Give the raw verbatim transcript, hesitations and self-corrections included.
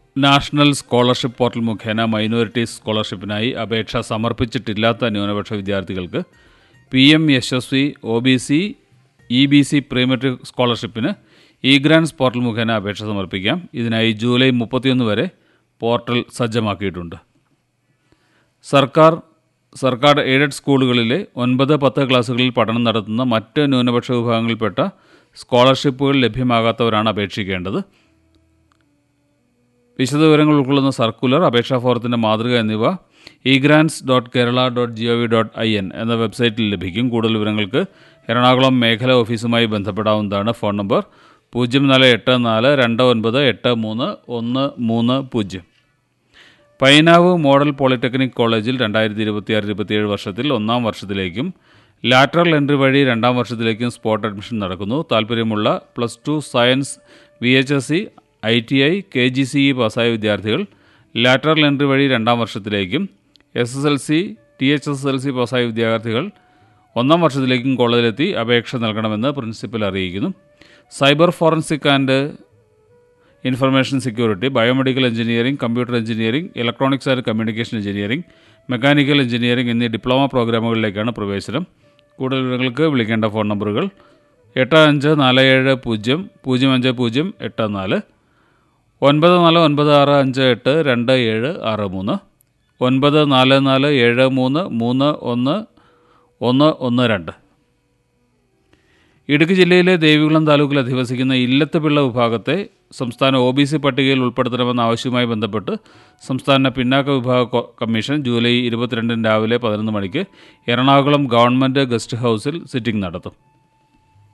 National scholarship portal മുഖേന minorities സ്കോളർഷിപ്പിനായി അപേക്ഷ സമർപ്പിച്ചിട്ടില്ലാത്ത ന്യൂനപക്ഷ വിദ്യാർത്ഥികൾക്ക് P M Yashasvi O B C E B C prematric സ്കോളർഷിപ്പിന് E grants portal മുഖേന അപേക്ഷ സമർപ്പിക്കാം. ഇതിനായി ജൂലൈ മുപ്പത്തിയൊന്ന് വരെ പോർട്ടൽ സജ്ജമാക്കിയിട്ടുണ്ട്. സർക്കാർ സർക്കാർ എയ്ഡഡ് സ്കൂളുകളിലെ ഒൻപത് പത്ത് ക്ലാസ്സുകളിൽ പഠനം നടത്തുന്ന മറ്റ് ന്യൂനപക്ഷ വിഭാഗങ്ങളിൽപ്പെട്ട സ്കോളർഷിപ്പുകൾ ലഭ്യമാകാത്തവരാണ് അപേക്ഷിക്കേണ്ടത്. വിശദവിവരങ്ങൾ ഉൾക്കൊള്ളുന്ന സർക്കുലർ, അപേക്ഷാ ഫോറത്തിൻ്റെ മാതൃക എന്നിവ E grants dot Kerala dot G O V dot I N എന്ന വെബ്സൈറ്റിൽ ലഭിക്കും. കൂടുതൽ വിവരങ്ങൾക്ക് എറണാകുളം മേഖലാ ഓഫീസുമായി ബന്ധപ്പെടാവുന്നതാണ്. ഫോൺ നമ്പർ പൂജ്യം നാല് എട്ട് നാല് രണ്ട് ഒൻപത് എട്ട് മൂന്ന് ഒന്ന് മൂന്ന് പൂജ്യം. പൈനാവ് മോഡൽ പോളിടെക്നിക് കോളേജിൽ രണ്ടായിരത്തി ഇരുപത്തിയാറ് ഇരുപത്തിയേഴ് വർഷത്തിൽ ഒന്നാം വർഷത്തിലേക്കും ലാറ്ററൽ എൻട്രി വഴി രണ്ടാം വർഷത്തിലേക്കും സ്പോട്ട് അഡ്മിഷൻ നടക്കുന്നു. താൽപ്പര്യമുള്ള plus two science, V H S C, I T I, K G C E പാസ്സായ വിദ്യാർത്ഥികൾ ലാറ്ററൽ എൻട്രി വഴി രണ്ടാം വർഷത്തിലേക്കും, S S L C, T H S L C പാസ്സായ വിദ്യാർത്ഥികൾ ഒന്നാം വർഷത്തിലേക്കും കോളേജിലെത്തി അപേക്ഷ നൽകണമെന്ന് പ്രിൻസിപ്പൽ അറിയിക്കുന്നു. Cyber forensic and information security, biomedical engineering, computer engineering, electronics and communication engineering, mechanical engineering എന്നീ ഡിപ്ലോമ പ്രോഗ്രാമുകളിലേക്കാണ് പ്രവേശനം. കൂടുതൽ വിവരങ്ങൾക്ക് വിളിക്കേണ്ട ഫോൺ നമ്പറുകൾ എട്ട് അഞ്ച് നാല് ഏഴ് പൂജ്യം പൂജ്യം അഞ്ച് പൂജ്യം എട്ട് നാല്, ഒൻപത് നാല് ഒൻപത് ആറ് അഞ്ച് എട്ട് രണ്ട് ഏഴ് ആറ് മൂന്ന്, ഒൻപത് നാല് നാല് ഏഴ് മൂന്ന് മൂന്ന് ഒന്ന് ഒന്ന് ഒന്ന് രണ്ട്. ഇടുക്കി ജില്ലയിലെ ദേവികുളം താലൂക്കിൽ അധിവസിക്കുന്ന ഇല്ലത്തുപിള്ള വിഭാഗത്തെ സംസ്ഥാന ഒ ബി സി പട്ടികയിൽ ഉൾപ്പെടുത്തണമെന്ന ആവശ്യവുമായി ബന്ധപ്പെട്ട് സംസ്ഥാന പിന്നാക്ക വിഭാഗ കമ്മീഷൻ ജൂലൈ ഇരുപത്തിരണ്ടിന് രാവിലെ പതിനൊന്ന് മണിക്ക് എറണാകുളം ഗവൺമെൻറ് ഗസ്റ്റ് ഹൗസിൽ സിറ്റിംഗ് നടത്തും.